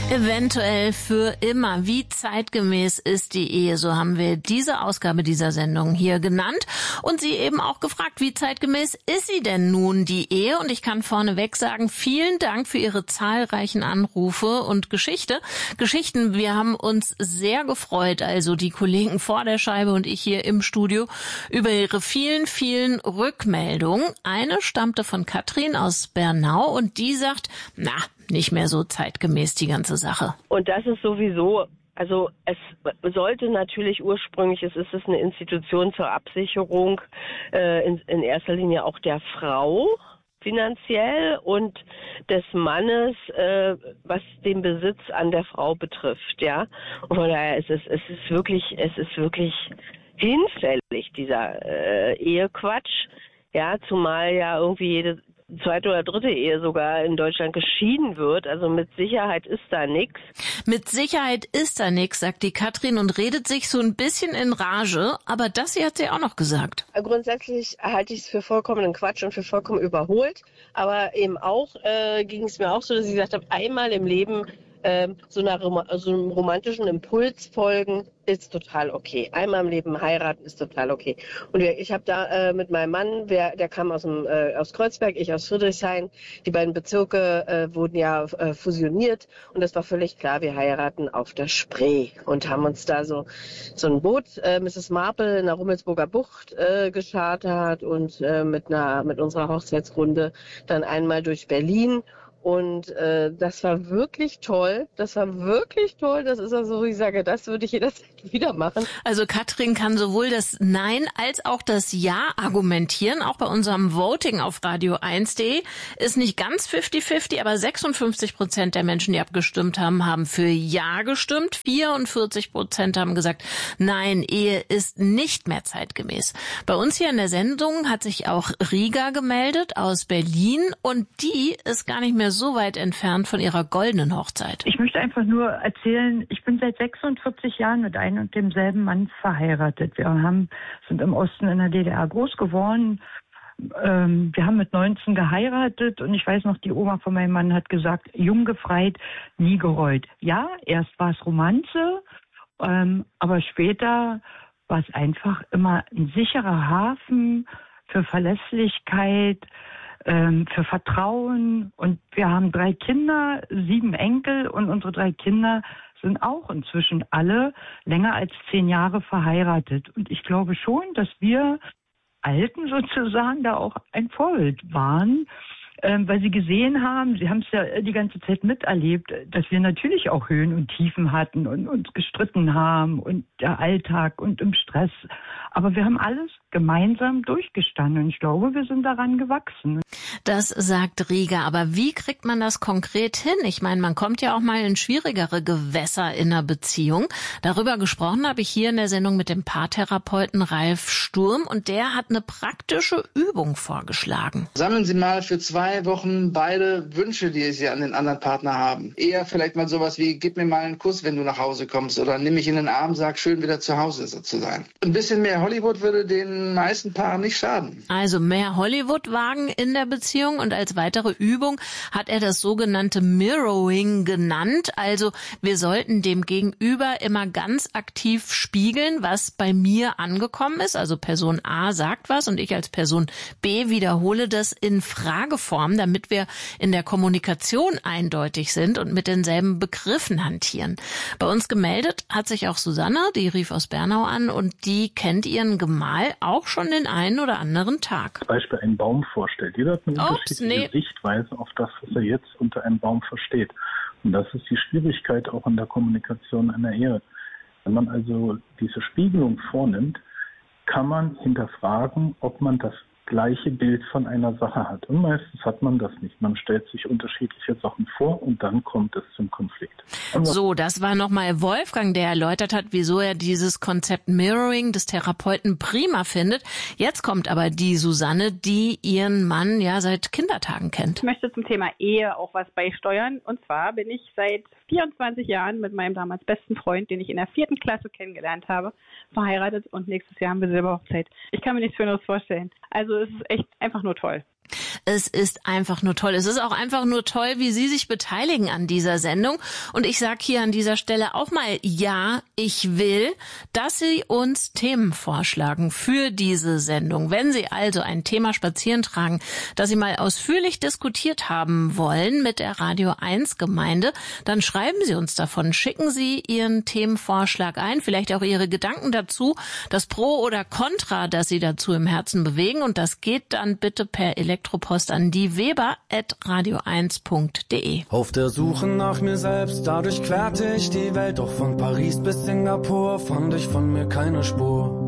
Eventuell für immer. Wie zeitgemäß ist die Ehe? So haben wir diese Ausgabe dieser Sendung hier genannt und Sie eben auch gefragt, wie zeitgemäß ist sie denn nun, die Ehe? Und ich kann vorneweg sagen, vielen Dank für Ihre zahlreichen Anrufe und Geschichten. Wir haben uns sehr gefreut, also die Kollegen vor der Scheibe und ich hier im Studio, über Ihre vielen, vielen Rückmeldungen. Eine stammte von Katrin aus Bernau und die sagt, nicht mehr so zeitgemäß die ganze Sache. Und das ist sowieso, also es sollte natürlich ursprünglich, es ist eine Institution zur Absicherung in erster Linie auch der Frau finanziell und des Mannes, was den Besitz an der Frau betrifft, ja. Und von daher es ist wirklich hinfällig, dieser Ehequatsch, ja, zumal ja irgendwie jede zweite oder dritte Ehe sogar in Deutschland geschieden wird. Also mit Sicherheit ist da nichts. Mit Sicherheit ist da nichts, sagt die Katrin und redet sich so ein bisschen in Rage. Aber das hier hat sie auch noch gesagt. Grundsätzlich halte ich es für vollkommenen Quatsch und für vollkommen überholt. Aber eben auch ging es mir auch so, dass ich gesagt habe, einmal im Leben so einem romantischen Impuls folgen ist total okay. Einmal im Leben heiraten ist total okay. Und ich habe da mit meinem Mann, der kam aus Kreuzberg, ich aus Friedrichshain. Die beiden Bezirke wurden ja fusioniert und das war völlig klar, wir heiraten auf der Spree und haben uns da so ein Boot, Mrs. Marple in der Rummelsburger Bucht geschartert und mit unserer Hochzeitsrunde dann einmal durch Berlin. Und das war wirklich toll. Das ist also, wo ich sage, das würde ich jederzeit wieder machen. Also Katrin kann sowohl das Nein als auch das Ja argumentieren. Auch bei unserem Voting auf radio1.de ist nicht ganz 50-50, aber 56% der Menschen, die abgestimmt haben, haben für Ja gestimmt. 44% haben gesagt, nein, Ehe ist nicht mehr zeitgemäß. Bei uns hier in der Sendung hat sich auch Riga gemeldet aus Berlin und die ist gar nicht mehr so weit entfernt von ihrer goldenen Hochzeit. Ich möchte einfach nur erzählen, ich bin seit 46 Jahren mit einem und demselben Mann verheiratet. Wir sind im Osten in der DDR groß geworden. Wir haben mit 19 geheiratet und ich weiß noch, die Oma von meinem Mann hat gesagt, jung gefreit, nie gereut. Ja, erst war es Romanze, aber später war es einfach immer ein sicherer Hafen für Verlässlichkeit, für Vertrauen. Und wir haben 3 Kinder, 7 Enkel und unsere 3 Kinder sind auch inzwischen alle länger als 10 Jahre verheiratet. Und ich glaube schon, dass wir Alten sozusagen da auch ein Vorbild waren, weil sie gesehen haben, sie haben es ja die ganze Zeit miterlebt, dass wir natürlich auch Höhen und Tiefen hatten und uns gestritten haben und der Alltag und im Stress. Aber wir haben alles gemeinsam durchgestanden und ich glaube, wir sind daran gewachsen. Das sagt Riga. Aber wie kriegt man das konkret hin? Ich meine, man kommt ja auch mal in schwierigere Gewässer in einer Beziehung. Darüber gesprochen habe ich hier in der Sendung mit dem Paartherapeuten Ralf Sturm und der hat eine praktische Übung vorgeschlagen. Sammeln Sie mal für 2 Wochen beide Wünsche, die Sie an den anderen Partner haben. Eher vielleicht mal sowas wie, gib mir mal einen Kuss, wenn du nach Hause kommst oder nimm mich in den Arm, sag schön wieder zu Hause zu sein. Ein bisschen mehr Hollywood würde den meisten Paaren nicht schaden. Also mehr Hollywood wagen in der Beziehung und als weitere Übung hat er das sogenannte Mirroring genannt. Also wir sollten dem Gegenüber immer ganz aktiv spiegeln, was bei mir angekommen ist. Also Person A sagt was und ich als Person B wiederhole das in Frageform, damit wir in der Kommunikation eindeutig sind und mit denselben Begriffen hantieren. Bei uns gemeldet hat sich auch Susanne, die rief aus Bernau an und die kennt ihren Gemahl auch schon den einen oder anderen Tag. Zum Beispiel einen Baum vorstellt. Jeder hat eine unterschiedliche Sichtweise auf das, was er jetzt unter einem Baum versteht. Und das ist die Schwierigkeit auch in der Kommunikation einer Ehe. Wenn man also diese Spiegelung vornimmt, kann man hinterfragen, ob man das gleiche Bild von einer Sache hat. Und meistens hat man das nicht. Man stellt sich unterschiedliche Sachen vor und dann kommt es zum Konflikt. So, das war nochmal Wolfgang, der erläutert hat, wieso er dieses Konzept Mirroring des Therapeuten prima findet. Jetzt kommt aber die Susanne, die ihren Mann ja seit Kindertagen kennt. Ich möchte zum Thema Ehe auch was beisteuern. Und zwar bin ich seit 24 Jahren mit meinem damals besten Freund, den ich in der 4. Klasse kennengelernt habe, verheiratet und nächstes Jahr haben wir Silberhochzeit. Ich kann mir nichts Schöneres vorstellen. Also es ist echt einfach nur toll. Es ist einfach nur toll. Es ist auch einfach nur toll, wie Sie sich beteiligen an dieser Sendung. Und ich sage hier an dieser Stelle auch mal, ja, ich will, dass Sie uns Themen vorschlagen für diese Sendung. Wenn Sie also ein Thema spazieren tragen, das Sie mal ausführlich diskutiert haben wollen mit der Radio 1 Gemeinde, dann schreiben Sie uns davon. Schicken Sie Ihren Themenvorschlag ein, vielleicht auch Ihre Gedanken dazu, das Pro oder Contra, das Sie dazu im Herzen bewegen. Und das geht dann bitte per Elektropost an die weber@radio1.de. Auf der Suche nach mir selbst, dadurch querte ich die Welt, doch von Paris bis Singapur fand ich von mir keine Spur.